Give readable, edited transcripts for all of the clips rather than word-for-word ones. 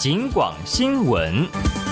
警广新闻。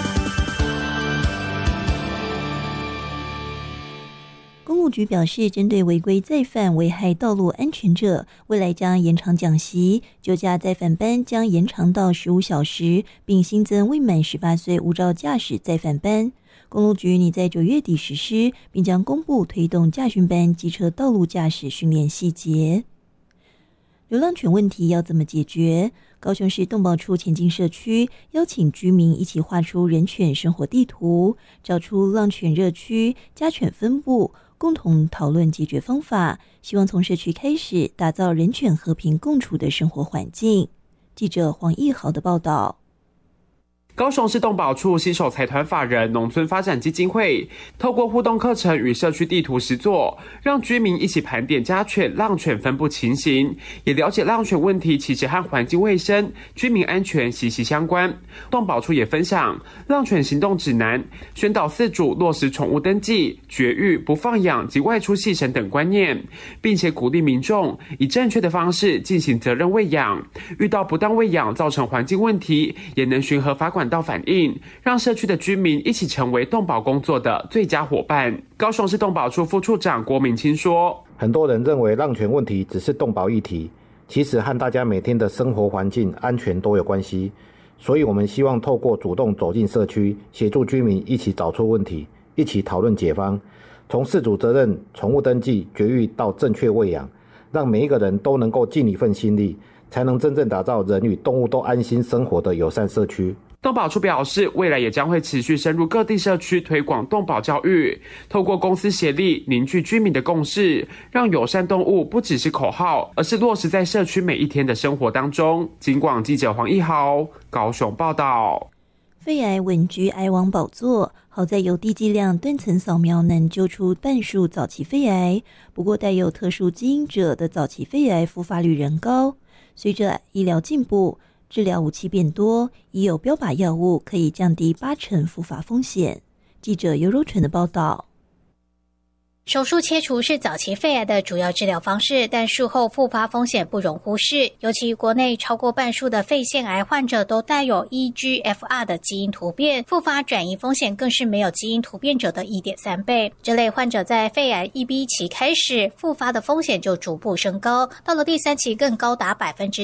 公路局表示，针对违规再犯危害道路安全者，未来将延长讲习，酒驾再犯班将延长到15小时，并新增未满18岁无照驾驶再犯班。公路局拟在9月底实施，并将公布推动驾训班机车道路驾驶训练细节。流浪犬问题要怎么解决？高雄市动保处前进社区邀请居民一起画出人犬生活地图，找出浪犬热区、家犬分布，共同讨论解决方法，希望从社区开始打造人犬和平共处的生活环境。记者黄义豪的报道。 高雄市动保处携手财团法人农村发展基金会，透过互动课程与社区地图实作，让居民一起盘点家犬、浪犬分布情形，也了解浪犬问题其实和环境卫生、居民安全息息相关。动保处也分享浪犬行动指南，宣导饲主落实宠物登记、绝育、不放养及外出系绳等观念，并且鼓励民众以正确的方式进行责任喂养，遇到不当喂养造成环境问题，也能循合法管道反映，让社区的居民一起成为动保工作的最佳伙伴。高雄市动保处副处长郭明清说， 很多人认为浪犬问题只是动保议题，其实和大家每天的生活环境安全都有关系，所以我们希望透过主动走进社区，协助居民一起找出问题，一起讨论解方，从饲主责任、宠物登记、绝育到正确喂养，让每一个人都能够尽一份心力，才能真正打造人与动物都安心生活的友善社区。 动保处表示，未来也将会持续深入各地社区推广动保教育，透过公私协力凝聚居民的共识，让友善动物不只是口号，而是落实在社区每一天的生活当中。警广记者黄义豪高雄报道。 肺癌稳居癌王宝座，好在有低剂量断层扫描能揪出半数早期肺癌，不过带有特殊基因者的早期肺癌复发率仍高。随着医疗进步，治疗武器变多，已有标靶药物可以降低80%复发风险。记者尤柔纯的报道。 手术切除是早期肺癌的主要治疗方式，但术后复发风险不容忽视。尤其国内超过半数的肺腺癌患者都带有 EGFR 的基因突变，复发转移风险更是没有基因突变者的 1.3 倍。这类患者在肺癌1B 期开始，复发的风险就逐步升高，到了第3期更高达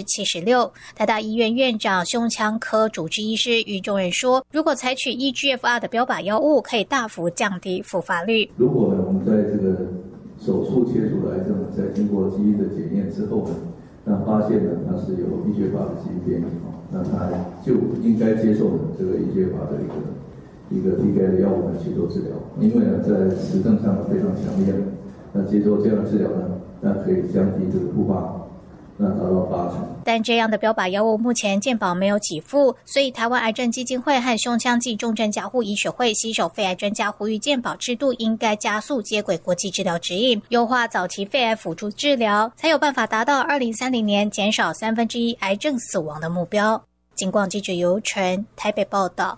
76%。台大医院院长胸腔科主治医师于仲仁说，如果采取 EGFR 的标靶药物，可以大幅降低复发率。 如果呢，我们在这个手术切除的癌症，在经过基因的检验之后呢，那发现呢它是有 EGFR 的基因变异，那它就应该接受这个 EGFR 的一个 TKI 的药物来去做治疗，因为呢在实证上非常强烈，那接受这样的治疗呢，那可以降低这个复发，那达到80%。 但这样的标靶药物目前健保没有给付，所以台湾癌症基金会和胸腔暨重症加护医学会携手肺癌专家呼吁健保制度应该加速接轨国际治疗指引，优化早期肺癌辅助治疗，才有办法达到2030年减少1/3癌症死亡的目标。警广记者尤纯台北报道。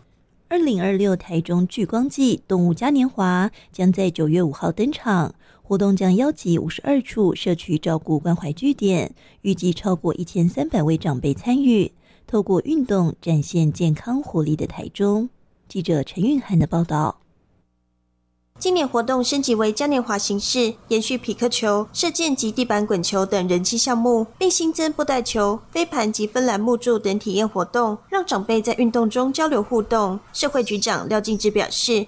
2026台中聚光季动物嘉年华将在9月5号登场，活动将邀集52处社区照顾关怀据点，预计超过1300位长辈参与，透过运动展现健康活力的台中。记者陈韵涵的报道。 今年活动升级为嘉年华形式，延续匹克球、射箭及地板滚球等人气项目，并新增布袋球、飞盘及芬兰木柱等体验活动，让长辈在运动中交流互动。社会局长廖敬之表示，